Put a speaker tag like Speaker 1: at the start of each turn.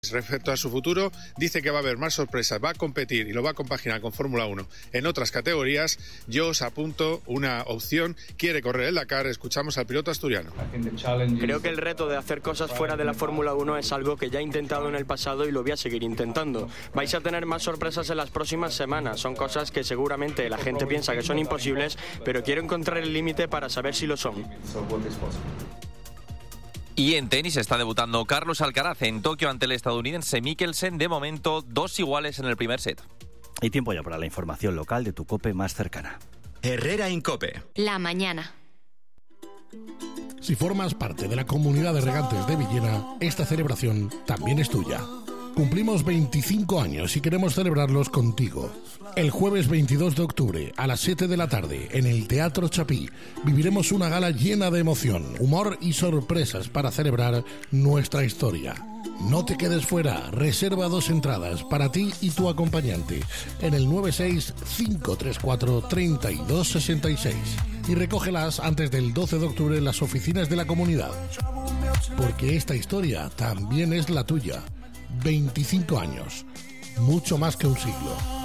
Speaker 1: Respecto a su futuro, dice que va a haber más sorpresas, va a competir y lo va a compaginar con Fórmula 1 en otras categorías. Yo os apunto una opción, quiere correr el Dakar. Escuchamos al piloto asturiano.
Speaker 2: Creo que el reto de hacer cosas fuera de la Fórmula 1 es algo que ya he intentado en el pasado y lo voy a seguir intentando. Vais a tener más sorpresas en las próximas semanas, son cosas que seguramente la gente piensa que son imposibles, pero quiero encontrar el límite para saber si lo son.
Speaker 3: Y en tenis está debutando Carlos Alcaraz en Tokio ante el estadounidense Michelsen. De momento, 2 iguales en el primer set.
Speaker 4: Y tiempo ya para la información local de tu COPE más cercana.
Speaker 5: Herrera Incope.
Speaker 6: La mañana.
Speaker 7: Si formas parte de la comunidad de regantes de Villena, esta celebración también es tuya. Cumplimos 25 años y queremos celebrarlos contigo. El jueves 22 de octubre a las 7 de la tarde en el Teatro Chapí viviremos una gala llena de emoción, humor y sorpresas para celebrar nuestra historia. No te quedes fuera, reserva 2 entradas para ti y tu acompañante en el 96-534-3266 y recógelas antes del 12 de octubre en las oficinas de la comunidad. Porque esta historia también es la tuya. 25 años, mucho más que un siglo.